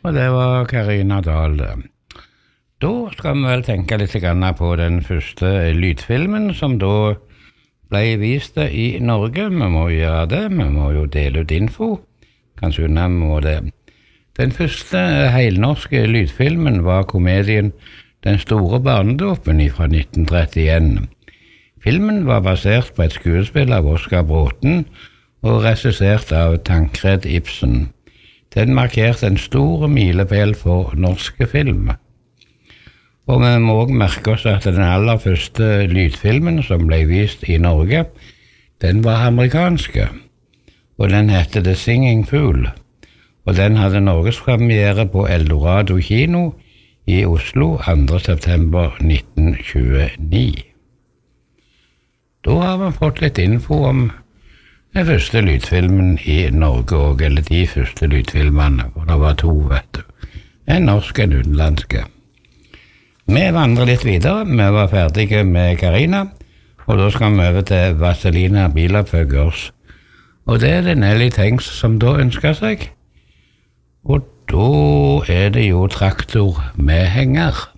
Og det var Karina Dahl. Da skal vi vel tenke litt på den første lydfilmen som da ble vist i Norge. Vi må gjøre det, vi må jo dele ut info. Kanskje vi må det. Den første helnorske lydfilmen var komedien Den store barnedåpen fra 1931. Filmen var basert på et skuespill av Oscar Bråten og regissert av Tancred Ibsen. Den markerte en stor milepæl for norske film. Og vi må også merke oss at den aller første lydfilmen som ble vist i Norge, den var amerikanske, og den hette The Singing Fool, og den hadde norgespremiere på Eldorado kino i Oslo 2. september 1929. Da har vi fått litt info om den første lydfilmen i Norge, eller de første lydfilmene, for det var to, vet du. En norsk og en utenlandske. Vi vandrer litt videre, vi var ferdige med Karina, og da skal vi over til Vazelina Bilopphøggers. Og det er det Nelly Tengs som da ønsker seg. Og da er det jo traktor med henger.